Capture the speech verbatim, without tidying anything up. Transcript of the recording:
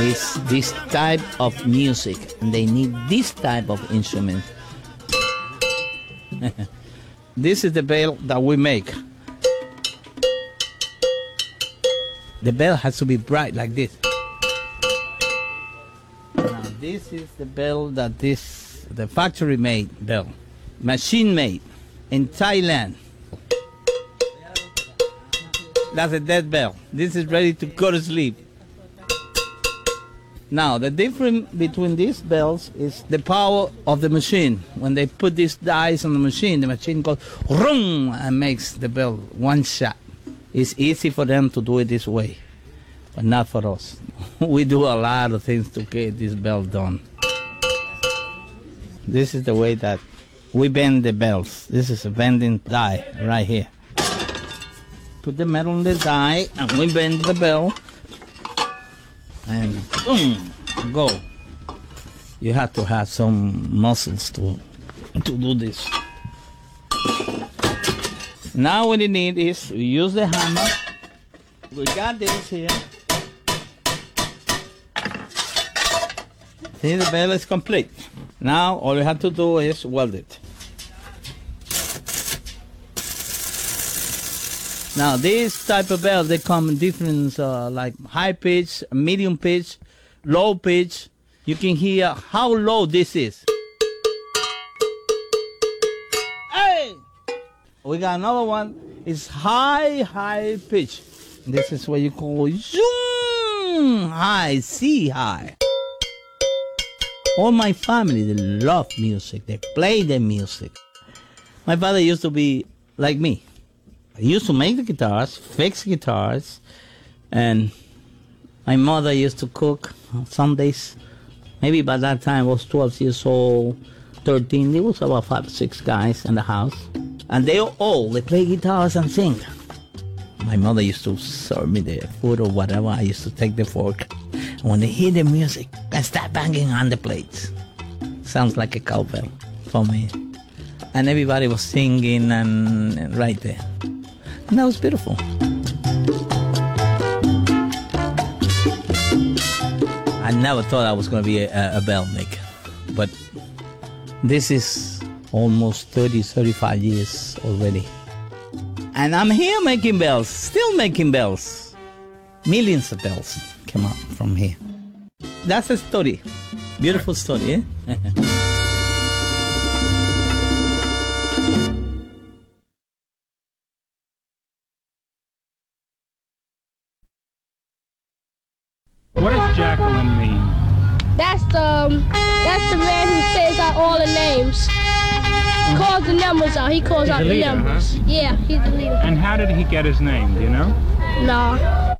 is this type of music, and they need this type of instrument. This is the bell that we make. The bell has to be bright like this. Now this is the bell that this, the factory made bell, machine made in Thailand. That's a dead bell. This is ready to go to sleep. Now, the difference between these bells is the power of the machine. When they put these dies on the machine, the machine goes ring and makes the bell one shot. It's easy for them to do it this way, but not for us. We do a lot of things to get this bell done. This is the way that we bend the bells. This is a bending die right here. Put the metal on the die and we bend the bell. And boom, go. You have to have some muscles to, to do this. Now what you need is we use the hammer. We got this here. See, the bell is complete. Now all you have to do is weld it. Now this type of bell, they come in different uh, like high pitch, medium pitch, low pitch. You can hear how low this is. Hey! We got another one. It's high, high pitch. This is what you call zoom high, C high. All my family, they love music. They play the music. My father used to be like me. He used to make the guitars, fix guitars, and my mother used to cook Sundays. Maybe by that time I was twelve years old, thirteen. There was about five or six guys in the house. And they all, they play guitars and sing. My mother used to serve me the food or whatever. I used to take the fork. And when they hear the music, I start banging on the plates. Sounds like a cowbell for me. And everybody was singing and, and right there. And that was beautiful. I never thought I was going to be a, a bell maker. But this is almost thirty, thirty-five years already. And I'm here making bells, still making bells. Millions of bells come out from here. That's a story. Beautiful story, eh? What does Jacqueline mean? That's the um, that's the man who says out all the names. He calls the numbers out. He calls He's out the the leader, numbers. Huh? Yeah, he's the leader. And how did he get his name? Do you know? No.